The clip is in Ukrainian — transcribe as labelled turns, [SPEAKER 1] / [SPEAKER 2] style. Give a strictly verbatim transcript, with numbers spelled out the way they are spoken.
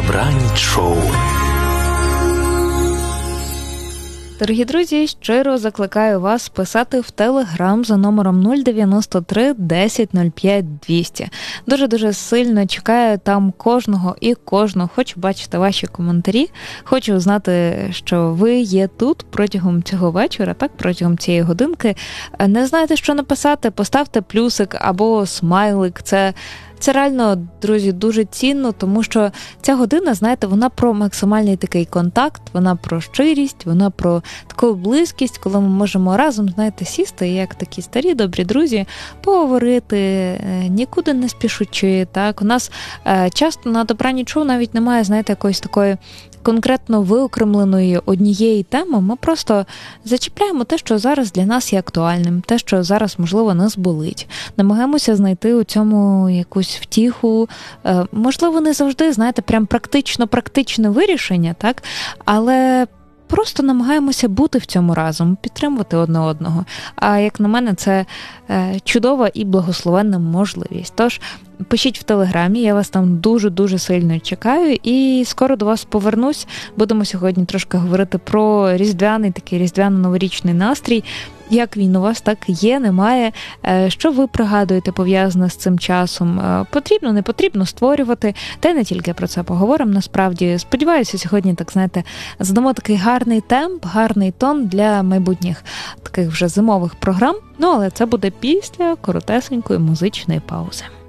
[SPEAKER 1] Добраніч шоу.
[SPEAKER 2] Дорогі друзі, щиро закликаю вас писати в Телеграм за номером нуль дев'яносто три десять нуль п'ять двісті. Дуже-дуже сильно чекаю там кожного і кожного. Хочу бачити ваші коментарі. Хочу знати, що ви є тут протягом цього вечора, так, протягом цієї годинки. Не знаєте, що написати? Поставте плюсик або смайлик. Це... Це реально, друзі, дуже цінно, тому що ця година, знаєте, вона про максимальний такий контакт, вона про щирість, вона про таку близькість, коли ми можемо разом, знаєте, сісти, як такі старі, добрі друзі, поговорити, нікуди не спішучи, так. У нас е, часто на Добраніч шоу навіть немає, знаєте, якоїсь такої конкретно виокремленої однієї теми, ми просто зачіпляємо те, що зараз для нас є актуальним, те, що зараз, можливо, нас болить. Намагаємося знайти у цьому якусь втіху, можливо, не завжди, знаєте, прям практично-практичне вирішення, так, але просто намагаємося бути в цьому разом, підтримувати одне одного. А як на мене, це чудова і благословенна можливість. Тож, пишіть в Телеграмі, я вас там дуже-дуже сильно чекаю, і скоро до вас повернусь. Будемо сьогодні трошки говорити про різдвяний, такий різдвяно-новорічний настрій. Як він у вас, так є, немає. Що ви пригадуєте пов'язане з цим часом? Потрібно, не потрібно створювати. Та й не тільки про це поговоримо, насправді. Сподіваюся, сьогодні, так знаєте, задамо такий гарний темп, гарний тон для майбутніх таких вже зимових програм. Ну, але це буде після коротесенької музичної паузи.